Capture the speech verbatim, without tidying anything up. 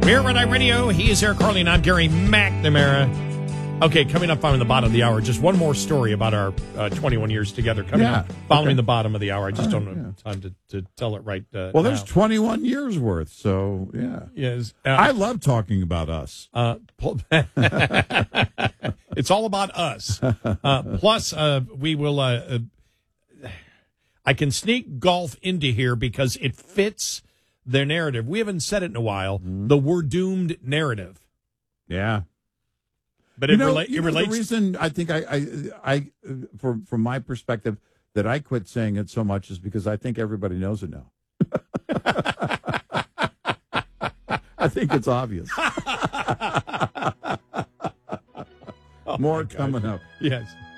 We're Red Eye Radio. He is Eric Carly, and I'm Gary McNamara. Okay, coming up on the bottom of the hour, just one more story about our uh, twenty-one years together. Coming yeah, up, following okay. the bottom of the hour. I just uh, don't have yeah. time to, to tell it right uh, Well, there's now. twenty-one years worth, so yeah. Yes, uh, I love talking about us. Uh, it's all about us. Uh, plus, uh, we will. Uh, uh, I can sneak golf into here because it fits their narrative. We haven't said it in a while. Mm-hmm. The "we're doomed" narrative. Yeah, but you it, know, rela- you it know, relates. The reason I think I, I, I, from from my perspective, that I quit saying it so much is because I think everybody knows it now. I think it's obvious. Oh, More coming up. Yes.